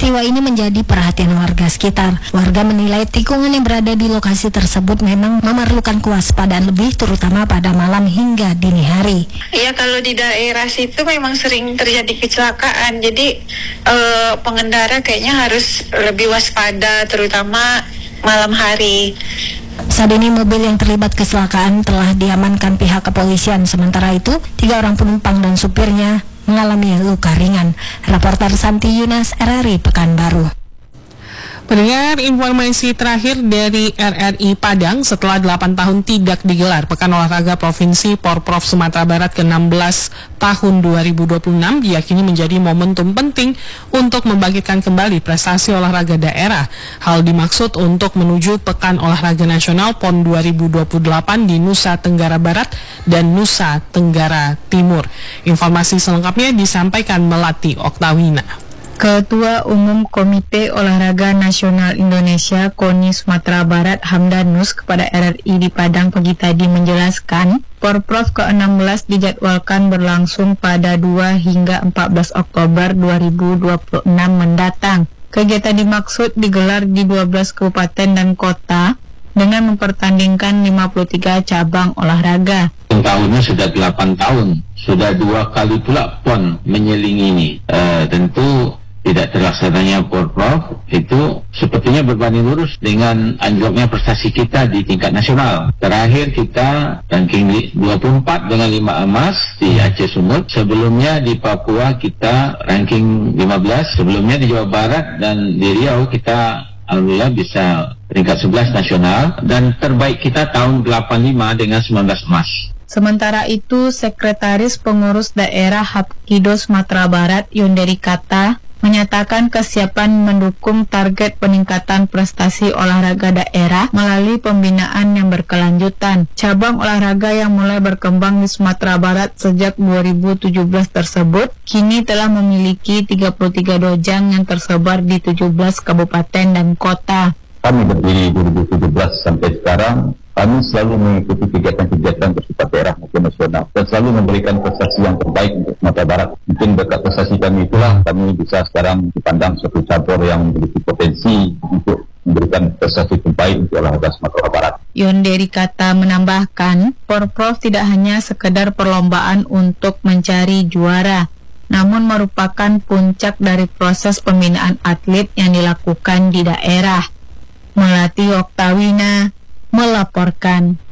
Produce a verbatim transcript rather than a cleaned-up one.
Peristiwa ini menjadi perhatian warga sekitar. Warga menilai tikungan yang berada di lokasi tersebut memang memerlukan kewaspadaan lebih, terutama pada malam hingga dini hari. Iya, kalau di daerah situ memang sering terjadi kecelakaan, jadi eh, pengendara kayaknya harus lebih waspada, terutama malam hari. Saat ini mobil yang terlibat kecelakaan telah diamankan pihak kepolisian. Sementara itu, tiga orang penumpang dan supirnya mengalami luka ringan. Reporter Santi Yunas, R R I Pekanbaru. Pendengar, informasi terakhir dari R R I Padang, setelah delapan tahun tidak digelar Pekan Olahraga Provinsi Porprov Sumatera Barat ke enam belas tahun dua ribu dua puluh enam diyakini menjadi momentum penting untuk membangkitkan kembali prestasi olahraga daerah. Hal dimaksud untuk menuju Pekan Olahraga Nasional P O N dua ribu dua puluh delapan di Nusa Tenggara Barat dan Nusa Tenggara Timur. Informasi selengkapnya disampaikan Melati Oktawina. Ketua Umum Komite Olahraga Nasional Indonesia KONI Sumatera Barat Hamdanus kepada R R I di Padang pagi tadi menjelaskan, Porprov ke enam belas dijadwalkan berlangsung pada dua hingga empat belas Oktober dua ribu dua puluh enam mendatang. Kegiatan dimaksud digelar di dua belas kabupaten dan kota dengan mempertandingkan lima puluh tiga cabang olahraga. Tahunnya sudah delapan tahun, sudah dua kali pula P O N menyelingi ini. Uh, tentu tidak terlaksananya Porprov itu sepertinya berbanding lurus dengan anjloknya prestasi kita di tingkat nasional. Terakhir kita ranking dua puluh empat dengan lima emas di Aceh Sumut. Sebelumnya di Papua kita ranking lima belas. Sebelumnya di Jawa Barat dan di Riau kita alhamdulillah bisa peringkat sebelas nasional. Dan terbaik kita tahun delapan puluh lima dengan sembilan belas emas. Sementara itu, Sekretaris Pengurus Daerah Hapkido Sumatera Barat Yonderi Kata menyatakan kesiapan mendukung target peningkatan prestasi olahraga daerah melalui pembinaan yang berkelanjutan. Cabang olahraga yang mulai berkembang di Sumatera Barat sejak dua ribu tujuh belas tersebut kini telah memiliki tiga puluh tiga dojang yang tersebar di tujuh belas kabupaten dan kota. Kami berdiri dua ribu tujuh belas sampai sekarang, kami selalu mengikuti kegiatan-kegiatan bersifat daerah maupun nasional dan selalu memberikan prestasi yang terbaik untuk Sumatera Barat. Mungkin berkat prestasi kami itulah kami bisa sekarang dipandang suatu cabur yang memiliki potensi untuk memberikan prestasi terbaik untuk olahraga Sumatera Barat. Yonderi Kata menambahkan, Porprov tidak hanya sekedar perlombaan untuk mencari juara, namun merupakan puncak dari proses pembinaan atlet yang dilakukan di daerah. Melati Oktawina melaporkan.